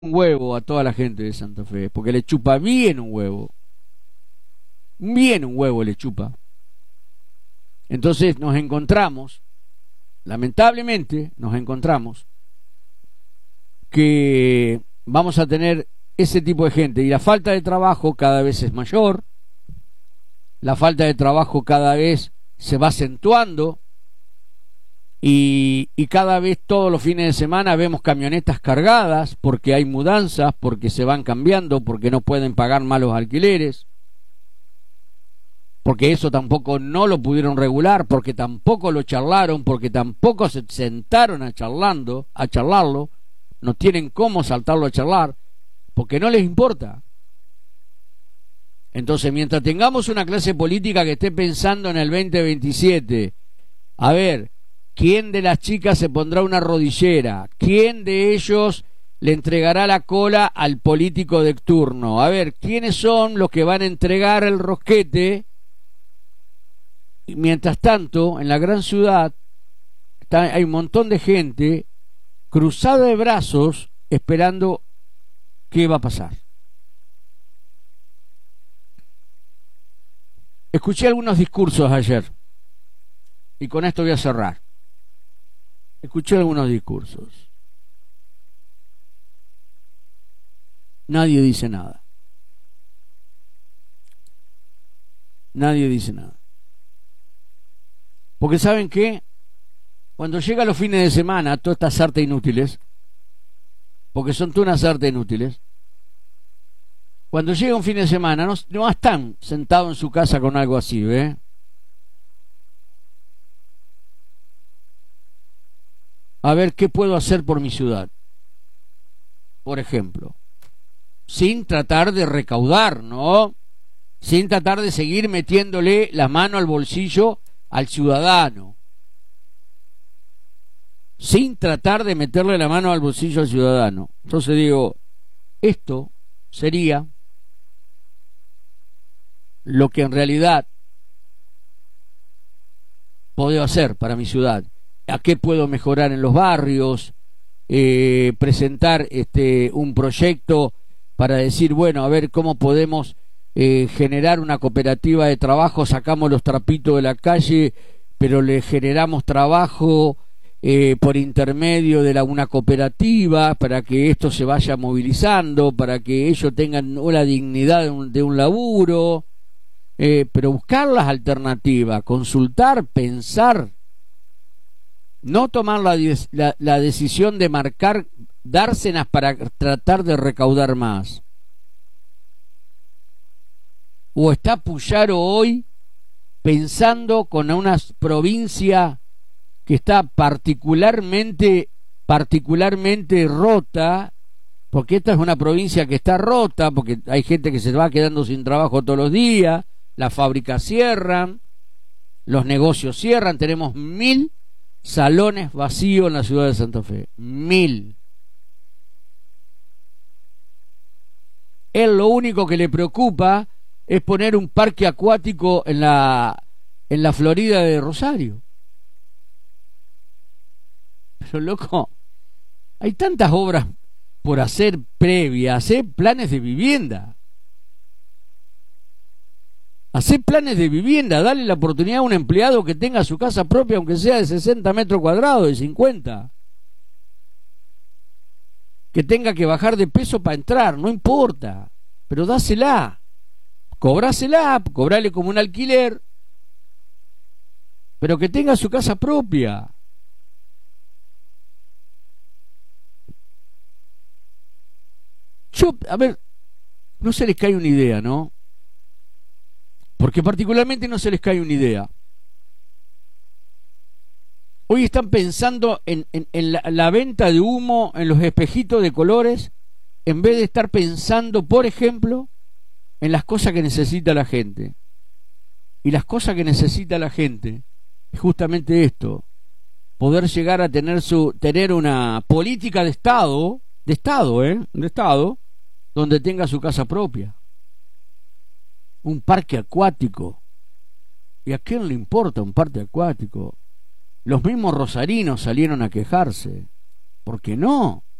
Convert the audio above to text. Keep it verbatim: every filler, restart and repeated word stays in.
un huevo a toda la gente de Santa Fe, porque le chupa bien un huevo. Bien un huevo le chupa. Entonces nos encontramos, lamentablemente nos encontramos, que vamos a tener ese tipo de gente, y la falta de trabajo cada vez es mayor, la falta de trabajo cada vez se va acentuando, y, y cada vez todos los fines de semana vemos camionetas cargadas porque hay mudanzas, porque se van cambiando, porque no pueden pagar más los alquileres, porque eso tampoco no lo pudieron regular, porque tampoco lo charlaron, porque tampoco se sentaron a charlando, a charlarlo, no tienen cómo saltarlo a charlar, porque no les importa. Entonces, mientras tengamos una clase política que esté pensando en el veinte veintisiete, a ver, ¿quién de las chicas se pondrá una rodillera? ¿Quién de ellos le entregará la cola al político de turno? A ver, ¿quiénes son los que van a entregar el rosquete? Y mientras tanto, en la gran ciudad está, hay un montón de gente cruzada de brazos esperando qué va a pasar. Escuché algunos discursos ayer y con esto voy a cerrar. Escuché algunos discursos. Nadie dice nada. Nadie dice nada. Porque ¿saben qué? Cuando llega los fines de semana, todas estas sartas inútiles, porque son todas unas sartas inútiles, cuando llega un fin de semana, no, no están sentados en su casa con algo así, ¿ve? A ver qué puedo hacer por mi ciudad, por ejemplo, sin tratar de recaudar, ¿no? Sin tratar de seguir metiéndole la mano al bolsillo al ciudadano, sin tratar de meterle la mano al bolsillo al ciudadano. Entonces digo, esto sería lo que en realidad puedo hacer para mi ciudad. ¿A qué puedo mejorar en los barrios? Eh, presentar este un proyecto para decir, bueno, a ver cómo podemos eh, generar una cooperativa de trabajo, sacamos los trapitos de la calle, pero le generamos trabajo eh, por intermedio de la, una cooperativa, para que esto se vaya movilizando, para que ellos tengan una dignidad de un, de un laburo. Eh, pero buscar las alternativas, consultar, pensar, no tomar la, la, la decisión de marcar dársenas para tratar de recaudar más. O está Puyaro hoy pensando con una provincia que está particularmente particularmente rota, porque esta es una provincia que está rota, porque hay gente que se va quedando sin trabajo todos los días, las fábricas cierran, los negocios cierran, tenemos mil salones vacíos en la ciudad de Santa Fe, mil. Él lo único que le preocupa es poner un parque acuático en la en la Florida de Rosario. Pero loco, hay tantas obras por hacer previas, hacer planes de vivienda. Hacer planes de vivienda, darle la oportunidad a un empleado que tenga su casa propia, aunque sea de sesenta metros cuadrados, de cincuenta. Que tenga que bajar de peso para entrar, no importa, pero dásela. Cobrásela, cobrale como un alquiler, pero que tenga su casa propia. Yo, a ver, no se les cae una idea, ¿no? Porque particularmente no se les cae una idea. Hoy están pensando en, en, en la, la venta de humo, en los espejitos de colores, en vez de estar pensando, por ejemplo, en las cosas que necesita la gente. Y las cosas que necesita la gente es justamente esto: poder llegar a tener su tener una política de Estado, de Estado, ¿eh? De Estado, donde tenga su casa propia. Un parque acuático. ¿Y a quién le importa un parque acuático? Los mismos rosarinos salieron a quejarse. ¿Por qué no?